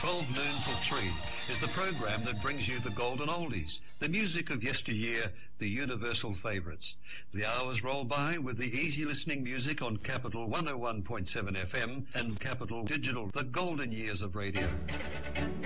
12 noon till 3 is the program that brings you the golden oldies, the music of yesteryear, the universal favourites. The hours roll by with the easy listening music on Capital 101.7 FM and Capital Digital, the golden years of radio.